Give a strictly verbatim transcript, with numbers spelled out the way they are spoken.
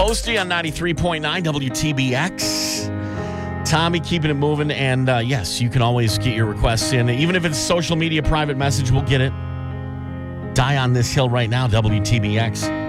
Posty on ninety-three point nine W T B X. Tommy keeping it moving. And uh, yes, you can always get your requests in. Even if it's social media private message, we'll get it. Die on this hill right now, W T B X.